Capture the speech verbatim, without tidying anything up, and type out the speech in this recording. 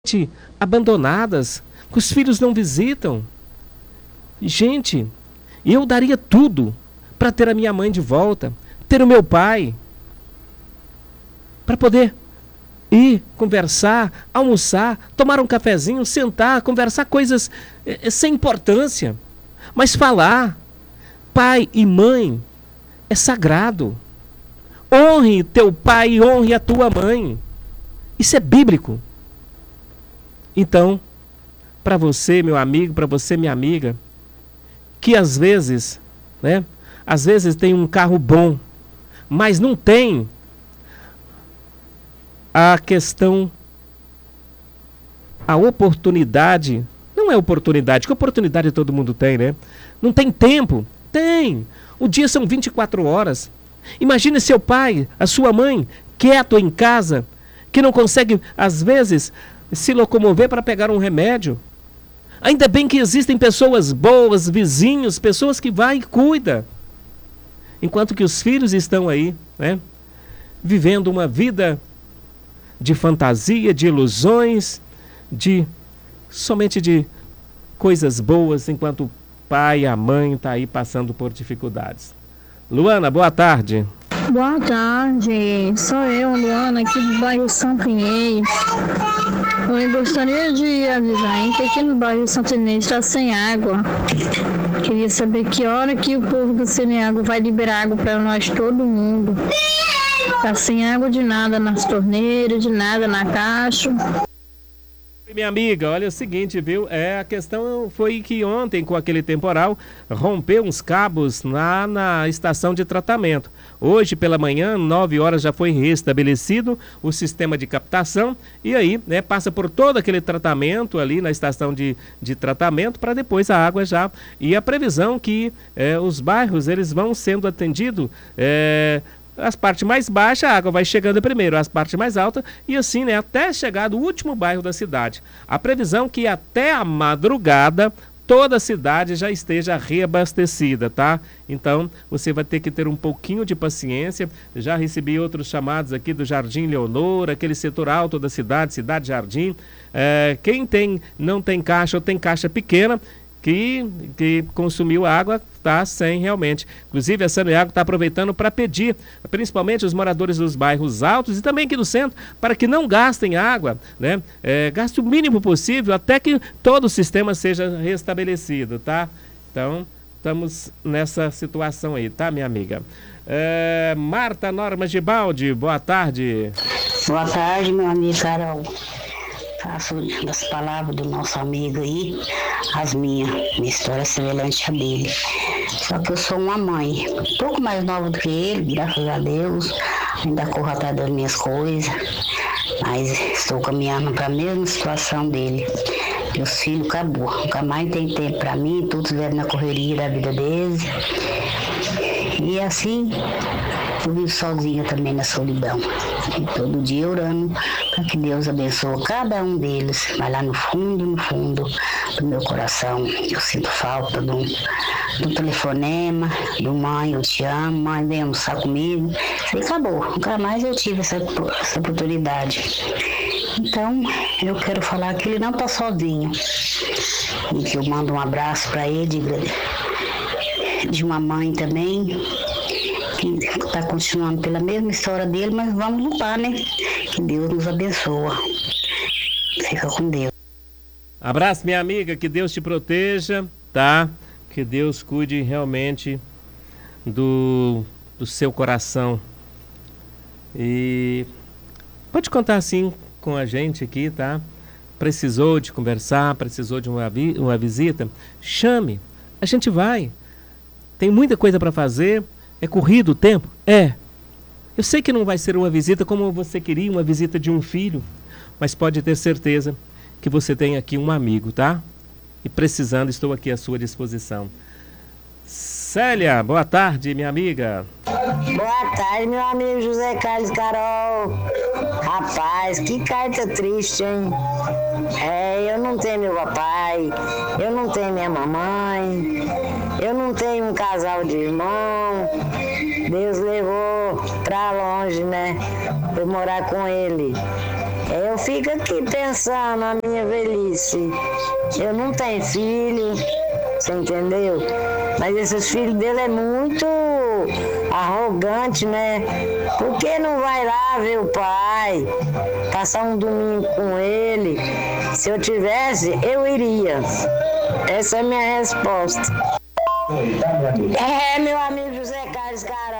abandonadas, que os filhos não visitam. Gente, eu daria tudo para ter a minha mãe de volta, ter o meu pai, para poder ir conversar, almoçar, tomar um cafezinho, sentar, conversar coisas é, sem importância, mas falar. Pai e mãe é sagrado. Honre teu pai e honre a tua mãe. Isso é bíblico. Então, para você, meu amigo, para você, minha amiga, que às vezes, né, às vezes tem um carro bom, mas não tem a questão, a oportunidade, não é oportunidade, que oportunidade todo mundo tem, né? Não tem tempo? Tem. O dia são vinte e quatro horas. Imagine seu pai, a sua mãe, quieto em casa, que não consegue, às vezes, se locomover para pegar um remédio. Ainda bem que existem pessoas boas, vizinhos, pessoas que vai e cuida. Enquanto que os filhos estão aí, né, vivendo uma vida de fantasia, de ilusões, de somente de coisas boas, enquanto o pai e a mãe estão aí passando por dificuldades. Luana, boa tarde. Boa tarde, sou eu, Luana, aqui do bairro Santo Inês. Eu gostaria de avisar hein, que aqui no bairro Santo Inês está sem água. Queria saber que hora que o povo do Ceneago vai liberar água para nós, todo mundo. Está sem água de nada nas torneiras, de nada na caixa. Minha amiga, olha o seguinte, viu? É, a questão foi que ontem, com aquele temporal, rompeu uns cabos lá na estação de tratamento. Hoje, pela manhã, nove horas, já foi restabelecido o sistema de captação e aí, né, passa por todo aquele tratamento ali na estação de, de tratamento para depois a água já... E a previsão que é, os bairros, eles vão sendo atendidos... É, as partes mais baixas, a água vai chegando primeiro, as partes mais altas, e assim, né, até chegar do último bairro da cidade. A previsão é que até a madrugada toda a cidade já esteja reabastecida, tá? Então, você vai ter que ter um pouquinho de paciência. Já recebi outros chamados aqui do Jardim Leonor, aquele setor alto da cidade, Cidade Jardim. É, quem tem, não tem caixa ou tem caixa pequena, que, que consumiu água, está sem realmente. Inclusive a Saneago está aproveitando para pedir, principalmente os moradores dos bairros altos e também aqui do centro, para que não gastem água, né? É, gaste o mínimo possível até que todo o sistema seja restabelecido, tá? Então, estamos nessa situação aí, tá, minha amiga? É, Marta Norma Gibaldi, boa tarde. Boa tarde, meu amigo Carol. Faço das palavras do nosso amigo aí, as minhas, minha história é semelhante a dele. Só que eu sou uma mãe, um pouco mais nova do que ele, graças a Deus, ainda corro atrás das minhas coisas, mas estou caminhando para a mesma situação dele. Meus filhos acabou, nunca mais tem tempo para mim, todos vieram na correria da vida deles. E assim, eu vivo sozinha também na solidão. E todo dia orando para que Deus abençoe cada um deles. Vai lá no fundo, no fundo do meu coração. Eu sinto falta do, do telefonema, do mãe, eu te amo, mãe, vem almoçar comigo. E acabou, nunca mais eu tive essa, essa oportunidade. Então, eu quero falar que ele não está sozinho. E que eu mando um abraço para ele, de, de uma mãe também, que está continuando pela mesma história dele, mas vamos lutar, né? Que Deus nos abençoa. Fica com Deus. Abraço, minha amiga, que Deus te proteja, tá? Que Deus cuide realmente do, do seu coração. E pode contar assim com a gente aqui, tá? Precisou de conversar, precisou de uma, vi- uma visita, chame, a gente vai. Tem muita coisa para fazer. É corrido o tempo? É. Eu sei que não vai ser uma visita como você queria, uma visita de um filho, mas pode ter certeza que você tem aqui um amigo, tá? E precisando, estou aqui à sua disposição. Célia, boa tarde, minha amiga. Boa tarde, meu amigo José Carlos Carol. Rapaz, que carta triste, hein? É, eu não tenho meu papai, eu não tenho minha mamãe, eu não tenho um casal de irmão. Deus levou pra longe, né? Pra eu morar com ele. Eu fico aqui pensando na minha velhice. Eu não tenho filho, você entendeu? Mas esses filhos dele é muito arrogante, né? Por que não vai lá ver o pai? Passar um domingo com ele? Se eu tivesse, eu iria. Essa é a minha resposta. É, meu amigo José Carlos Carlos.